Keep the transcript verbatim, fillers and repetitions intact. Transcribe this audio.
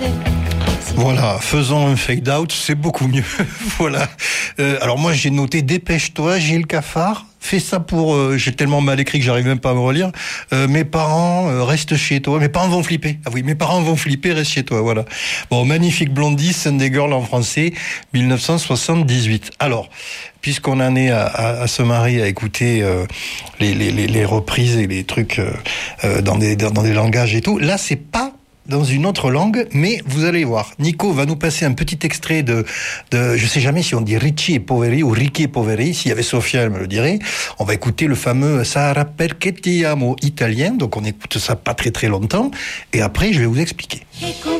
Voilà, faisons un fade-out, c'est beaucoup mieux. Voilà. Euh, alors moi, j'ai noté « Dépêche-toi, j'ai le cafard ». Fais ça pour... Euh, j'ai tellement mal écrit que j'arrive même pas à me relire. Euh, mes parents, euh, restent chez toi. Mes parents vont flipper. Ah oui, mes parents vont flipper, reste chez toi, voilà. Bon, Magnifique Blondie, Sunday Girl en français, dix-neuf cent soixante-dix-huit. Alors, puisqu'on en est à, à, à se marier, à écouter euh, les, les, les, les reprises et les trucs euh, euh, dans, des, dans des langages et tout, là, c'est pas dans une autre langue, mais vous allez voir. Nico va nous passer un petit extrait de, de je sais jamais si on dit Ricci et Poveri ou Ricky et Poveri. S'il y avait Sofia, elle me le dirait. On va écouter le fameux Sarà perché ti amo italien. Donc on écoute ça pas très très longtemps. Et après, je vais vous expliquer.